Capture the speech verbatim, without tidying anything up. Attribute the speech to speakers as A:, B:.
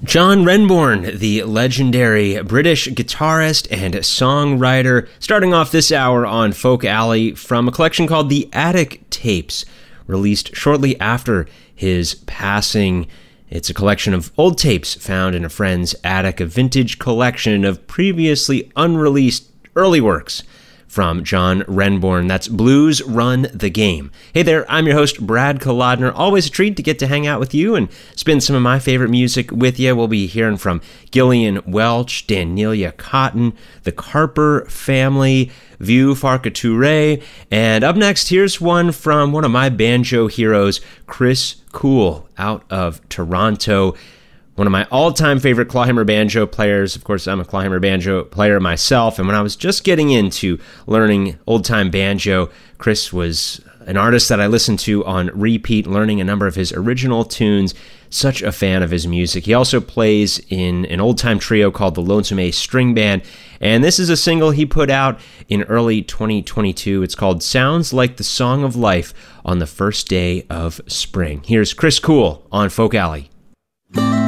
A: John Renbourn, the legendary British guitarist and songwriter, starting off this hour on Folk Alley from a collection called The Attic Tapes, released shortly after his passing. It's a collection of old tapes found in a friend's attic, a vintage collection of previously unreleased early works from John Renbourn. That's Blues Run the Game. Hey there, I'm your host, Brad Kolodner. Always a treat to get to hang out with you and spin some of my favorite music with you. We'll be hearing from Gillian Welch, Danielia Cotton, the Carper Family, Vieux Farka and up next, here's one from one of my banjo heroes, Chris Kuhl, out of Toronto. One of my all-time favorite clawhammer banjo players. Of course, I'm a clawhammer banjo player myself, and when I was just getting into learning old-time banjo, Chris was an artist that I listened to on repeat, learning a number of his original tunes. Such a fan of his music. He also plays in an old-time trio called the Lonesome Ace String Band, and this is a single he put out in early twenty twenty-two. It's called Sounds Like the Song of Life on the First Day of Spring. Here's Chris Kuhl on Folk Alley.